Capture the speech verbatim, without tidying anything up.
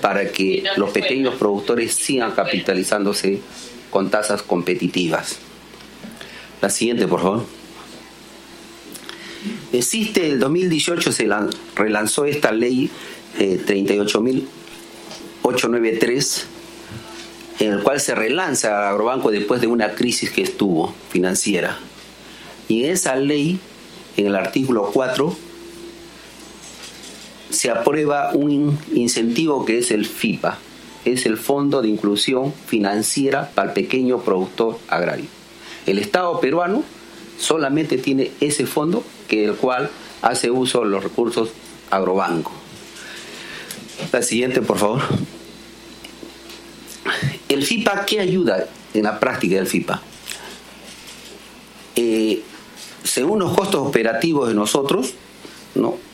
para que los pequeños productores sigan capitalizándose con tasas competitivas. La siguiente, por favor. Existe, el dos mil dieciocho se relanzó esta ley eh, treinta y ocho mil ochocientos noventa y tres, en el cual se relanza al agrobanco después de una crisis que estuvo financiera. Y en esa ley, en el artículo cuatro, se aprueba un incentivo que es el FIPA, es el Fondo de Inclusión Financiera para el Pequeño Productor Agrario. El Estado peruano solamente tiene ese fondo, que el cual hace uso de los recursos agrobanco. La siguiente, por favor. El FIPA, ¿qué ayuda en la práctica del FIPA? Eh, según los costos operativos de nosotros, ¿no?